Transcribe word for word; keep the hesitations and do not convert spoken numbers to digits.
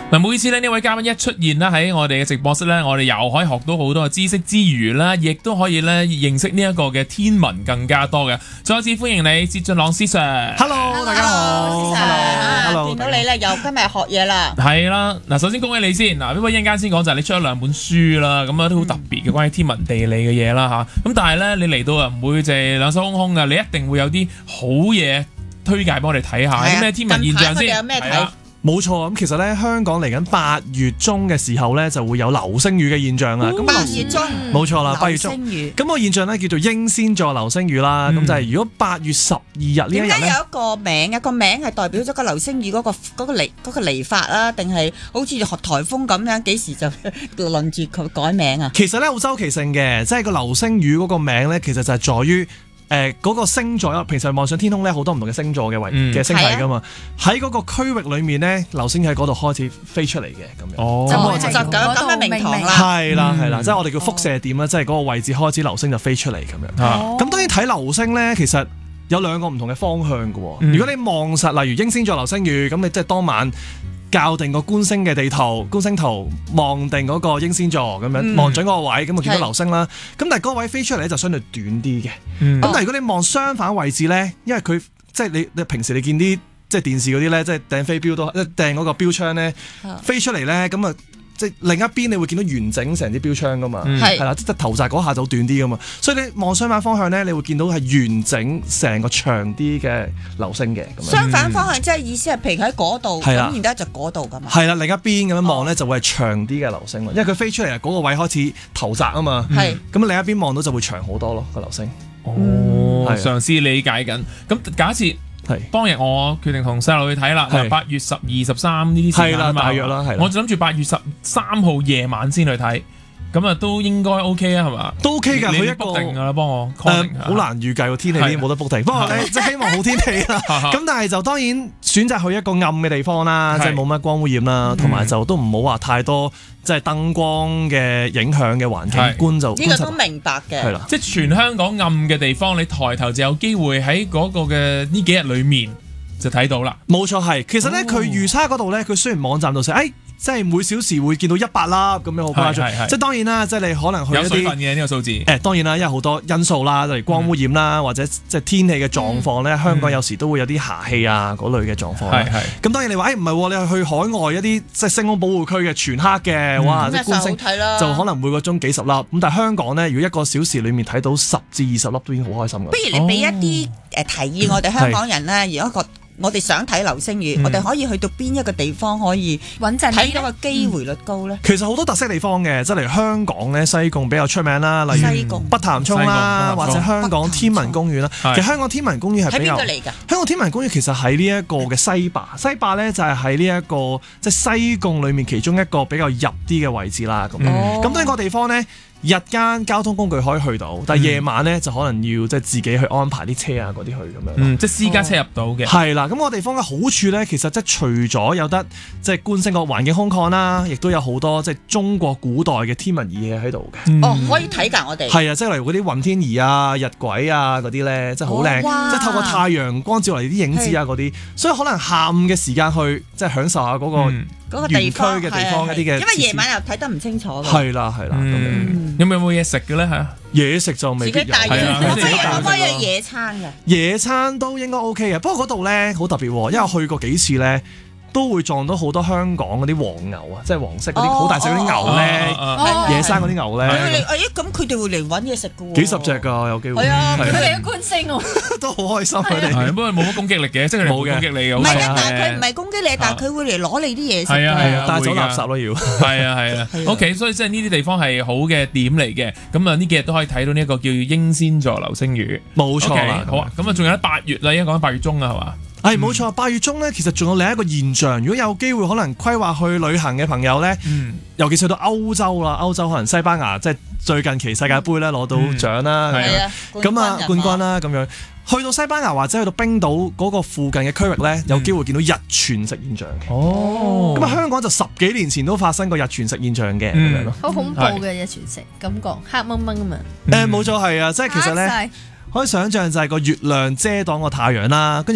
嗱，每次咧呢位嘉賓一出現啦喺我哋嘅直播室咧，我哋又可以學到好多嘅知識之餘啦，亦都可以咧認識呢一個嘅天文更加多嘅。再一次歡迎你，薛俊朗 Sir。 Hello， 大家好。 Hello， 見到你咧，又今日學嘢啦。 係啦，嗱，首先恭喜你先。嗱，呢位一陣間先講就係你出咗兩本書啦，咁啊都好特別嘅關於天文地理嘅嘢啦嚇。咁但係咧，你嚟到啊唔會就係兩手空空嘅，你一定會有啲好嘢推介俾我哋睇下。啲咩天文現象先？ 有咩睇？ 冇錯，咁其實咧，香港嚟緊八月中嘅時候咧，就會有流星雨嘅現象啊。咁八月中， 冇錯啦，八月中。咁個現象咧叫做英仙座流星雨啦。咁、嗯、就係如果八月十二日呢一日咧， 點解有一個名嘅？個名係代表咗個流星雨嗰、嗰個嗰、嗰個嚟嗰個嚟法啊？定係好似學颱風咁樣，幾時就輪住佢改名啊？ 其實咧好周期性嘅，即係個流星雨嗰個名咧，其實就係在於。誒嗰、呃那個星座，平時望上天空咧，好多唔同嘅星座嘅位嘅星體噶嘛，喺嗰、嗯、個區域裏面咧，流星喺嗰度開始飛出嚟嘅咁樣。 哦， 咁我就咁咁嘅名堂啦。 係啦係啦，即係我哋叫輻射點啦，即係嗰個位置開始流星就飛出嚟咁樣。咁、哦、當然睇流星咧，其實有兩個唔同嘅方向嘅喎。嗯、如果你望實，例如英仙座流星雨，咁你即係當晚。校定個觀星嘅地圖，觀星圖望定嗰個英仙座咁樣，望準嗰個位，咁就見到流星啦。咁是但係嗰個位飛出嚟咧就相對短啲嘅。咁、嗯、但係如果你望相反位置咧，因為佢即係你你平時你見啲即係電視嗰啲咧，即係掟飛鏢都即係掟嗰個標槍咧飛出嚟咧，咁啊。即係另一邊，你會見到完整成支標槍噶嘛，係啦、嗯，即係投擲嗰下就短啲噶嘛，所以你望相反方向咧，你會見到係完整成個長啲嘅流星嘅。咁樣相反方向即係意思係，譬如喺嗰度，咁然之後就嗰度咁。係啦，另一邊咁樣望咧，就會係長啲嘅流星，因為佢飛出嚟啊，嗰個位開始投擲啊嘛，係咁、嗯、另一邊望到就會長好多咯個流星。 哦，嘗試理解緊。咁假設。係當日我決定同細路去睇啦，八月十二、十三呢啲時間啊嘛，大約啦，係。我就諗住八月十三號夜晚先去睇，咁啊都應該 OK 啊，係嘛？ 都 OK 㗎，佢一個 book 定㗎啦，幫我。 誒，好難預計個天氣已經冇得 book 定，不過咧即係希望好天氣啦。咁但係就當然選擇去一個暗嘅地方啦，即係冇乜光污染啦，同埋就都唔好話太多。即係燈光嘅影響嘅環境觀就呢個都明白嘅， 係啦，即係全香港暗嘅地方，你抬頭就有機會喺嗰個嘅呢幾日裡面就睇到啦。 冇錯係，其實咧佢預測嗰度咧，佢雖然網站度寫，誒即係每小時會見到一百粒咁樣好誇張，即係當然啦，即係你可能去一啲有水分嘅呢個數字。誒當然啦，因為好多因素啦，例如光污染啦，或者即係天氣嘅狀況咧，香港有時都會有啲霞氣啊嗰類嘅狀況。係係。咁當然你話誒唔係喎，你係去海外一啲即係星空保護區嘅全黑嘅，哇！即係觀星就可能每個鐘幾十粒。咁但係香港咧，如果一個小時裡面睇到十至二十粒都已經好開心㗎。 不如你俾一啲誒提議我哋香港人咧，如果個我哋想睇流星雨，嗯、我哋可以去到邊一個地方可以穩陣睇到個機會率高咧？ 嗯、其實好多特色地方嘅，即係例如香港咧，西貢比較出名啦，例如北潭涌啦，或者香港天文公園啦。其實香港天文公園係比較喺邊度嚟㗎？香港天文公園其實喺呢一個嘅西壩，西壩咧就係喺呢一個即係西貢裡面其中一個比較入啲嘅位置啦。咁咁呢個地方咧。日間交通工具可以去到，但係夜晚咧就可能要即係自己去安排啲車啊嗰啲去咁樣。 嗯，即係私家車入到嘅。 係啦、哦，咁個地方嘅好處咧，其實即係除咗有得即係觀星個環境空曠啦，亦都有好多即係中國古代嘅天文儀器喺度嘅。 嗯、哦，可以睇㗎，我哋。係啊，即係例如嗰啲雲天儀啊、日晷啊嗰啲咧，即係好靚，哦、即係透過太陽光照嚟啲影子啊嗰啲，所以可能下午嘅時間去即係享受下嗰、嗰個。嗯嗰個地方嘅地方一啲嘅， 因為夜晚又睇得唔清楚。 係啦係啦， 有冇有冇嘢食嘅咧？係啊， 嘢食就未必有。 自己帶嘢，我可以可唔可以有野餐嘅？ 野餐都應該 OK 嘅，不過嗰度咧好特別，因為我去過幾次咧。都會撞到好多香港嗰啲黃牛啊，即係黃色嗰啲好大隻嗰啲牛咧，野生嗰啲牛咧。 咁佢哋會嚟揾嘢食嘅喎。 幾十隻㗎，有機會。 係啊，佢哋都觀星喎， 都好開心佢哋。 不過冇乜攻擊力嘅，即係冇攻擊你嘅。 唔係啊，但係佢唔係攻擊你，但係佢會嚟攞你啲嘢食。 係啊係啊， 帶走垃圾咯要。 係啊係啊。OK，所以即係呢啲地方係好嘅點嚟嘅。咁啊呢幾日都可以睇到呢一個叫英仙座流星雨。冇錯啦。好啊，咁啊仲有八月啦，而家講緊八月中啊，係嘛？ 係冇錯，八月中咧，其實仲有另一個現象。如果有機會可能規劃去旅行嘅朋友咧，嗯、尤其是去到歐洲啦，歐洲可能西班牙即係最近期世界盃咧攞到獎啦，咁啊冠軍啦咁樣。去到西班牙或者去到冰島嗰個附近嘅區域咧，嗯、有機會見到日全食現象嘅。哦，咁啊香港就十幾年前都發生過日全食現象嘅咁樣咯。 好恐怖嘅日全食感覺，黑掹掹咁樣。 誒冇錯係啊，即係其實咧。可以想象就係個月亮遮擋個太陽啦，跟住